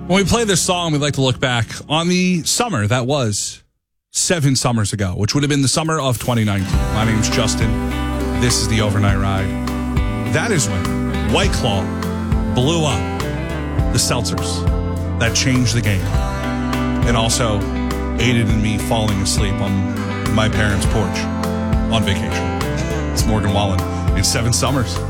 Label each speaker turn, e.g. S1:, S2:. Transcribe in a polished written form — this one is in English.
S1: When we play this song, we like to look back on the summer that was 7 summers ago, which would have been the summer of 2019. My name's Justin. This is the Overnight Ride. That is when White Claw blew up the seltzers that changed the game and also aided in me falling asleep on my parents' porch on vacation. It's Morgan Wallen in 7 summers.